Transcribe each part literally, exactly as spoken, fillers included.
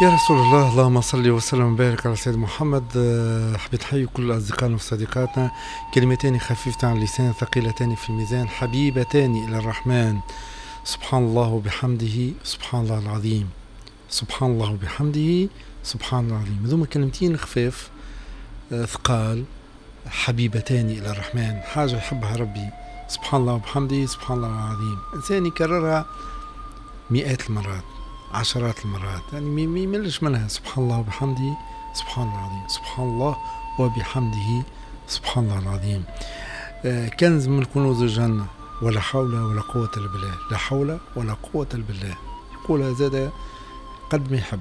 يا رسول الله، اللهم صل وسلم وبارك على سيدنا محمد. حبيت نحيي كل أصدقائنا وصديقاتنا. كلمتان خفيفتان على اللسان ثقيلتان في الميزان حبيبتان إلى الرحمن. سبحان الله وبحمده سبحان الله العظيم. سبحان الله وبحمده سبحان الله العظيم. هذوما كلمتين خفاف ثقال حبيبتان إلى الرحمن، حاجة يحبها ربي. سبحان الله وبحمده سبحان الله العظيم. إنسان يكررها مئات المرات، عشرات المرات، يعني ما يملش منها. سبحان الله وبحمده سبحان الله العظيم. سبحان الله وبحمده سبحان الله العظيم. آه كنز من كنوز الجنة. ولا حول ولا قوة إلا بالله. لا حول ولا قوة إلا بالله. يقولها زاد قد ما يحب.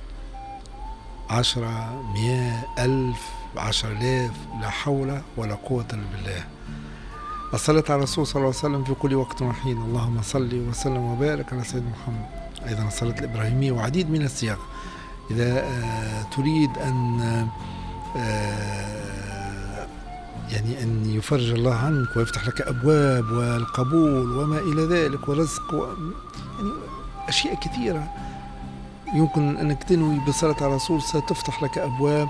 عشرة مئة ألف عشر آلاف. لا حول ولا قوة إلا بالله. الصلاة على الرسول صلى الله عليه وسلم في كل وقت وحين. اللهم صل وسلم وبارك على سيدنا محمد. أيضا الصلاة الإبراهيمية وعديد من الصيغ. إذا آه تريد أن آه يعني أن يفرج الله عنك ويفتح لك أبواب والقبول وما إلى ذلك ورزق و يعني أشياء كثيرة يمكن أنك تنوي بالصلاة على الرسول ستفتح لك أبواب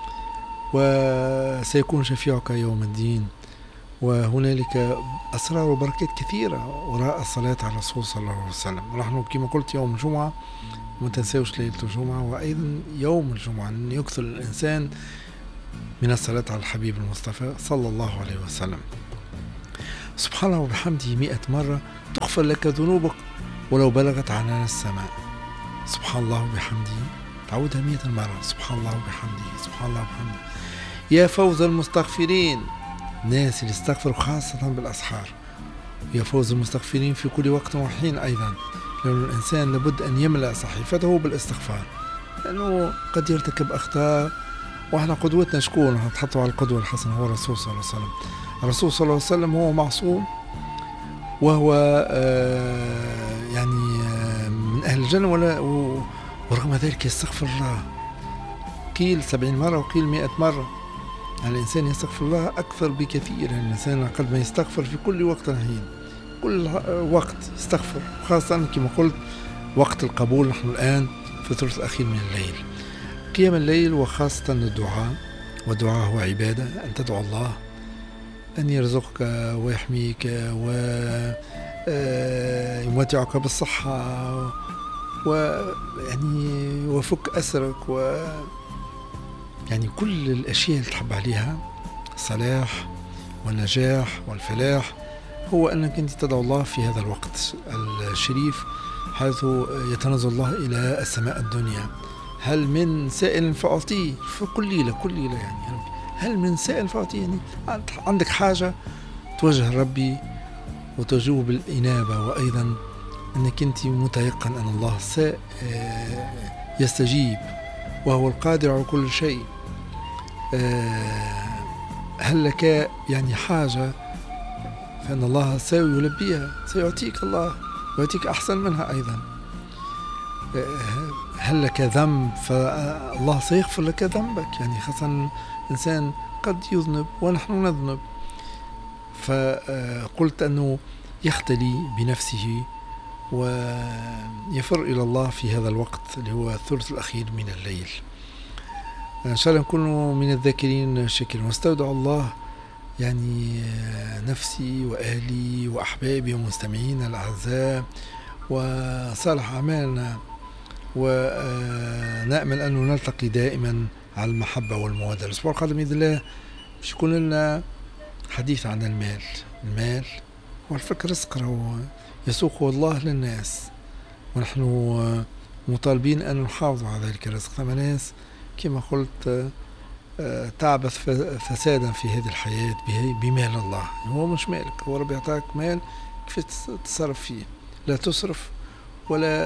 وسيكون شفيعك يوم الدين. وهنالك أسرار وبركات كثيرة وراء الصلاة على الرسول صلى الله عليه وسلم. ونحن كما قلت يوم الجمعة وما تنسوش ليلة الجمعة وأيضا يوم الجمعة أن يكثر الإنسان من الصلاة على الحبيب المصطفى صلى الله عليه وسلم. سبحان الله وبحمده مئة مرة تغفر لك ذنوبك ولو بلغت عنان السماء. سبحان الله وبحمده تعودها مئة مرة. سبحان الله وبحمده سبحان الله وبحمده. يا فوز المستغفرين، الناس اللي استغفروا خاصة بالأسحار. يا فوز المستغفرين في كل وقت وحين. أيضا لأن الإنسان لابد أن يملأ صحيفته بالاستغفار، لأنه قد يرتكب أخطاء. وإحنا قدوتنا شكون؟ هتحطوا على القدوة الحسنة هو الرسول صلى الله عليه وسلم. الرسول صلى الله عليه وسلم هو معصوم وهو آه يعني آه من أهل الجنة، ولا ورغم ذلك يستغفر الله. قيل سبعين مرة وقيل مئة مرة. الإنسان يستغفر الله أكثر بكثير. الإنسان قد ما يستغفر في كل وقت حين، كل وقت يستغفر، خاصة كما قلت وقت القبول. نحن الآن في الثلث الأخير من الليل. قيام الليل وخاصة الدعاء، والدعاء هو عبادة. أن تدعو الله أن يرزقك ويحميك ويمتعك بالصحة ويعني وفك أسرك و يعني كل الأشياء اللي تحب عليها الصلاح والنجاح والفلاح، هو أنك أنت تدعو الله في هذا الوقت الشريف حيث يتنزل الله إلى السماء الدنيا. هل من سائل فأعطيه؟ فكل ليلة كل ليلة يعني ربي هل من سائل فأعطيه. يعني عندك حاجة توجه ربي وتجوب بالإنابة، وأيضا أنك أنت متيقن أن الله سيستجيب وهو القادر على كل شيء. هل لك يعني حاجة فإن الله سيلبيها، سيعطيك الله ويعطيك أحسن منها. أيضا هل لك ذنب فالله سيغفر لك ذنبك، يعني خاصة الإنسان قد يذنب ونحن نذنب. فقلت أنه يختلي بنفسه ويفر إلى الله في هذا الوقت اللي هو الثلث الأخير من الليل. إن شاء الله نكون من الذاكرين الشاكرين. واستودع الله يعني نفسي وأهلي وأحبابي ومستمعين الأعزاء وصالح أعمالنا، ونأمل أن نلتقي دائما على المحبة والمودة. الأسبوع القادم بإذن الله مش يكون لنا حديث عن المال. المال هو الفكر رزق يسوقه الله للناس، ونحن مطالبين أن نحافظ على ذلك الرزق. فما ناس كما قلت تعبث فسادا في هذه الحياة بمال الله. هو مش مالك، هو ربي يعطاك مال كيف تتصرف فيه. لا تسرف ولا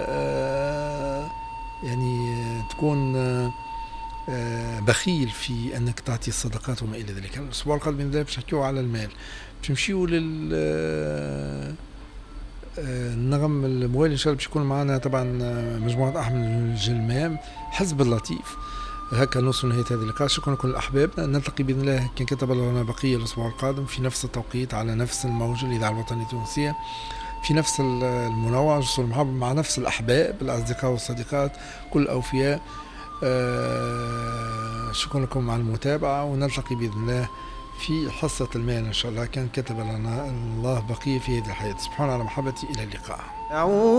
يعني تكون بخيل في أنك تعطي الصدقات وما إلى ذلك. الأسبوع القادم بإذن الله باش نحكيو على المال، باش نمشيو لل النغم الموالي إن شاء الله. باش يكون معنا طبعا مجموعة أحمد الجلمام حزب اللطيف. هكا نوصل نهاية هذا اللقاء. شكرا لكل الأحباب. نلتقي بإذن الله كان كتب لنا بقية الأسبوع القادم في نفس التوقيت على نفس الموجة الإذاعة الوطنية التونسية في نفس المنوع جسور المحبة مع نفس الأحباب الأصدقاء والصديقات كل الأوفياء. آه شكرا لكم على المتابعة، ونلتقي بإذن الله في حصة المال إن شاء الله، كان كتب لنا الله بقية في هذه الحياة. سبحان على محبتي، إلى اللقاء.